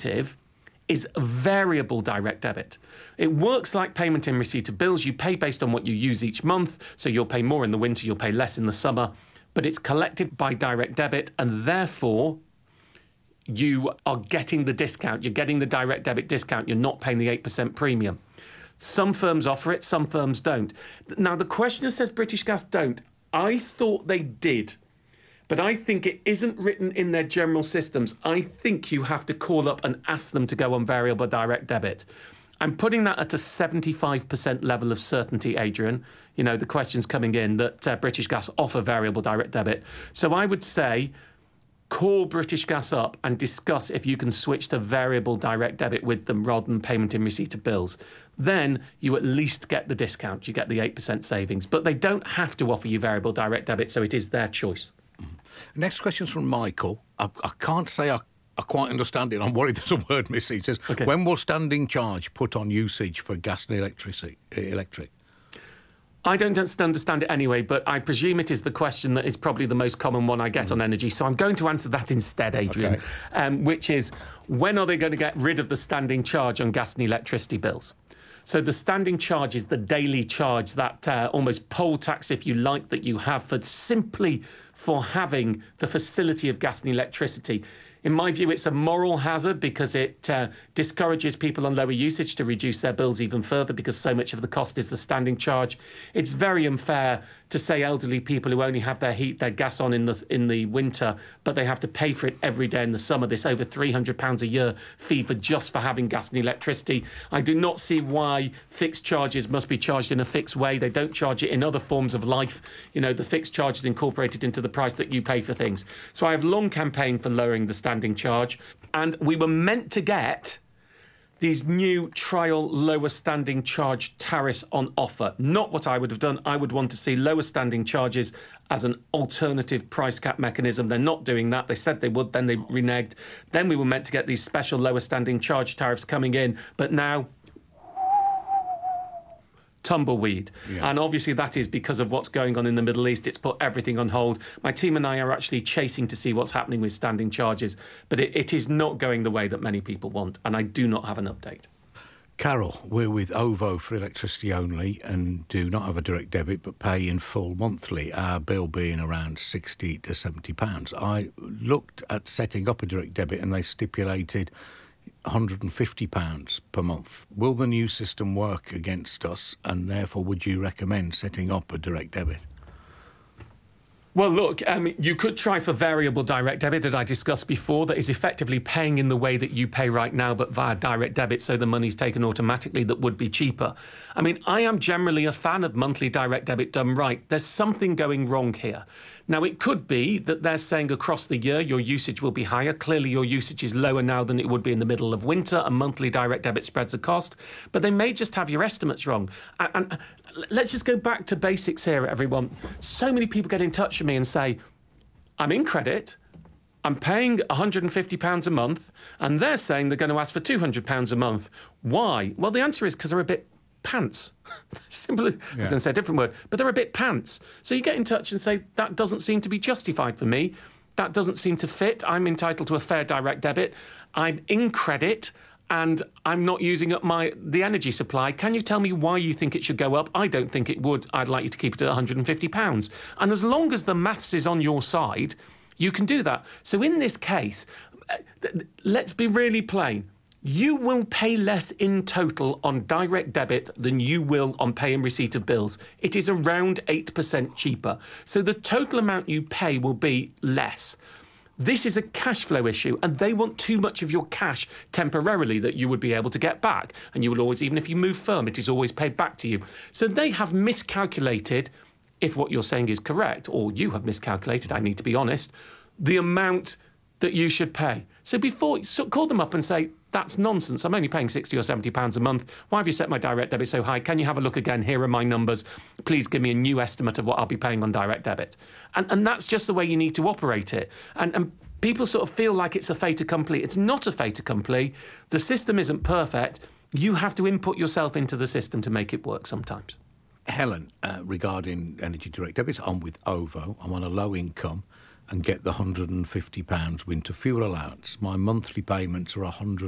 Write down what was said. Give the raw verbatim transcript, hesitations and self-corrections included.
alternative is variable direct debit. It works like payment in receipt of bills. You pay based on what you use each month, so you'll pay more in the winter, you'll pay less in the summer, but it's collected by direct debit, and therefore you are getting the discount. You're getting the direct debit discount. You're not paying the eight percent premium. Some firms offer it, some firms don't. Now, the questioner says British Gas don't. I thought they did, but I think it isn't written in their general systems. I think you have to call up and ask them to go on variable direct debit. I'm putting that at a seventy-five percent level of certainty, Adrian. You know, the question's coming in that uh, British Gas offer variable direct debit. So I would say call British Gas up and discuss if you can switch to variable direct debit with them rather than payment in receipt of bills. Then you at least get the discount. You get the eight percent savings. But they don't have to offer you variable direct debit, so it is their choice. Next question's from Michael. I, I can't say I, I quite understand it. I'm worried there's a word missing. It says, okay. When will standing charge put on usage for gas and electricity, electric? I don't understand it anyway, but I presume it is the question that is probably the most common one I get mm. on energy. So I'm going to answer that instead, Adrian, okay. um, which is, when are they going to get rid of the standing charge on gas and electricity bills? So the standing charge is the daily charge, that uh, almost poll tax, if you like, that you have for simply for having the facility of gas and electricity. In my view, it's a moral hazard because it uh, discourages people on lower usage to reduce their bills even further because so much of the cost is the standing charge. It's very unfair to say elderly people who only have their heat, their gas on in the in the winter, but they have to pay for it every day in the summer, this over three hundred pounds a year fee for just for having gas and electricity. I do not see why fixed charges must be charged in a fixed way. They don't charge it in other forms of life. You know, the fixed charge is incorporated into the price that you pay for things. So I have long campaigned for lowering the standing charge, and we were meant to get these new trial lower standing charge tariffs on offer. Not what I would have done. I would want to see lower standing charges as an alternative price cap mechanism. They're not doing that. They said they would, then they reneged. Then we were meant to get these special lower standing charge tariffs coming in, but now tumbleweed. Yeah. And obviously that is because of what's going on in the Middle East. It's put everything on hold. My team and I are actually chasing to see what's happening with standing charges, but it, it is not going the way that many people want, and I do not have an update. Carol, we're with OVO for electricity only and do not have a direct debit but pay in full monthly, our bill being around sixty to seventy pounds. I looked at setting up a direct debit and they stipulated one hundred fifty pounds per month. Will the new system work against us, and therefore would you recommend setting up a direct debit? Well, look, um, you could try for variable direct debit that I discussed before, that is effectively paying in the way that you pay right now, but via direct debit, so the money's taken automatically, that would be cheaper. I mean, I am generally a fan of monthly direct debit done right. There's something going wrong here. Now, it could be that they're saying across the year your usage will be higher. Clearly, your usage is lower now than it would be in the middle of winter, and monthly direct debit spreads the cost. But they may just have your estimates wrong. And, and let's just go back to basics here, everyone. So many people get in touch with me and say, I'm in credit, I'm paying one hundred fifty pounds a month, and they're saying they're going to ask for two hundred pounds a month. Why? Well, the answer is because they're a bit pants. Simple as, yeah. I was going to say a different word, but they're a bit pants. So you get in touch and say, that doesn't seem to be justified for me. That doesn't seem to fit. I'm entitled to a fair direct debit. I'm in credit, and I'm not using up my the energy supply. Can you tell me why you think it should go up? I don't think it would. I'd like you to keep it at one hundred fifty pounds. And as long as the maths is on your side, you can do that. So in this case, let's be really plain. You will pay less in total on direct debit than you will on pay and receipt of bills. It is around eight percent cheaper. So the total amount you pay will be less. This is a cash flow issue, and they want too much of your cash temporarily that you would be able to get back. And you will always, even if you move firm, it is always paid back to you. So they have miscalculated, if what you're saying is correct, or you have miscalculated, I need to be honest, the amount that you should pay. So before, so call them up and say, that's nonsense. I'm only paying sixty or seventy pounds a month. Why have you set my direct debit so high? Can you have a look again? Here are my numbers. Please give me a new estimate of what I'll be paying on direct debit. And and that's just the way you need to operate it. And, and people sort of feel like it's a fait accompli. It's not a fait accompli. The system isn't perfect. You have to input yourself into the system to make it work sometimes. Helen, uh, regarding energy direct debits, I'm with OVO. I'm on a low income and get the one hundred fifty pounds winter fuel allowance. My monthly payments are one hundred